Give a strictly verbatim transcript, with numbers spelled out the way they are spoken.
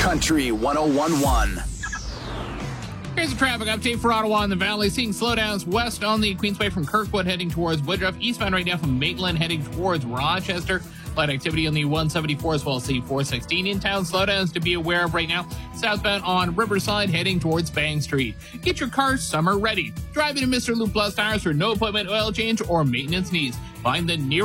Country one oh one point one. Here's a traffic update for Ottawa and the Valley. Seeing slowdowns west on the Queensway from Kirkwood heading towards Woodruff. Eastbound right now from Maitland heading towards Rochester. Light activity on the one seventy-four as well as the four sixteen. In town slowdowns to be aware of right now. Southbound on Riverside heading towards Bank Street. Get your car summer ready. Drive into Mister Lou Plus Tires for no appointment oil change or maintenance needs. Find the nearest